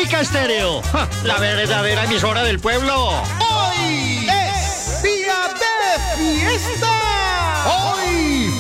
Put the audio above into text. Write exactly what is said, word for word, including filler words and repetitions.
América Estéreo, ¡ja! La verdadera emisora del pueblo. Hoy es día de fiesta. Hoy